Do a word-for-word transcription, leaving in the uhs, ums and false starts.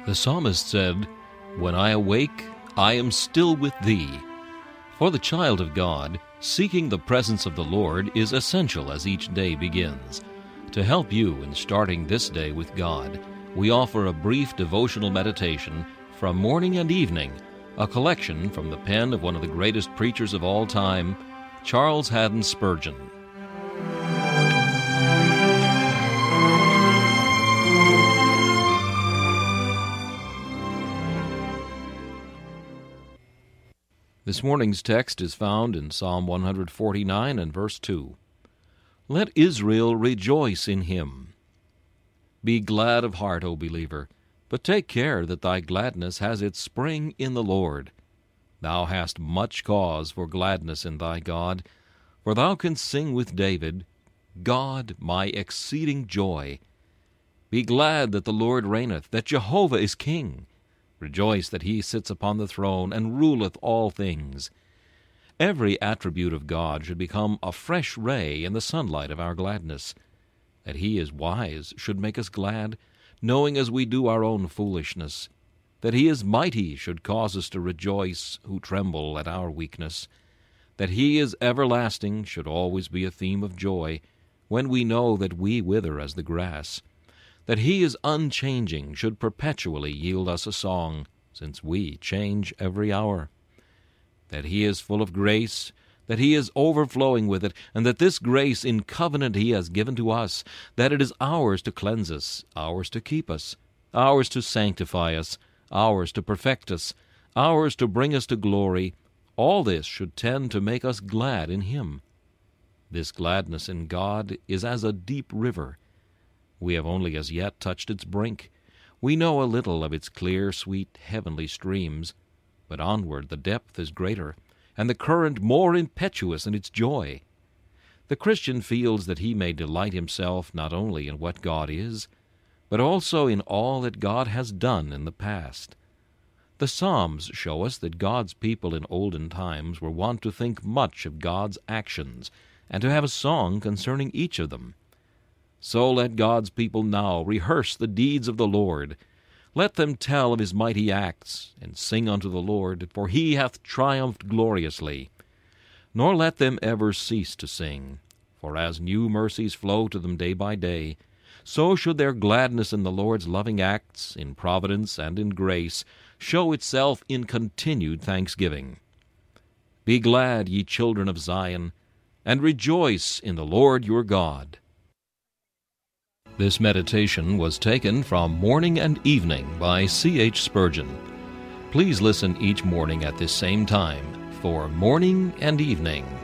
The psalmist said, "When I awake, I am still with thee." For the child of God, seeking the presence of the Lord is essential as each day begins. To help you in starting this day with God, we offer a brief devotional meditation from morning and evening, a collection from the pen of one of the greatest preachers of all time, Charles Haddon Spurgeon. This morning's text is found in Psalm one forty-nine and verse two. Let Israel rejoice in him. Be glad of heart, O believer, but take care that thy gladness has its spring in the Lord. Thou hast much cause for gladness in thy God, for thou canst sing with David, God, my exceeding joy. Be glad that the Lord reigneth, that Jehovah is king. Rejoice that he sits upon the throne and ruleth all things. Every attribute of God should become a fresh ray in the sunlight of our gladness. That he is wise should make us glad, knowing as we do our own foolishness. That he is mighty should cause us to rejoice who tremble at our weakness. That he is everlasting should always be a theme of joy, when we know that we wither as the grass. That he is unchanging should perpetually yield us a song, since we change every hour. That he is full of grace, that he is overflowing with it, and that this grace in covenant he has given to us, that it is ours to cleanse us, ours to keep us, ours to sanctify us, ours to perfect us, ours to bring us to glory, all this should tend to make us glad in him. This gladness in God is as a deep river. We have only as yet touched its brink. We know a little of its clear, sweet, heavenly streams, but onward the depth is greater, and the current more impetuous in its joy. The Christian feels that he may delight himself not only in what God is, but also in all that God has done in the past. The Psalms show us that God's people in olden times were wont to think much of God's actions, and to have a song concerning each of them. So let God's people now rehearse the deeds of the Lord. Let them tell of his mighty acts, and sing unto the Lord, for he hath triumphed gloriously. Nor let them ever cease to sing, for as new mercies flow to them day by day, so should their gladness in the Lord's loving acts, in providence and in grace, show itself in continued thanksgiving. Be glad, ye children of Zion, and rejoice in the Lord your God. This meditation was taken from Morning and Evening by C H Spurgeon. Please listen each morning at this same time for Morning and Evening.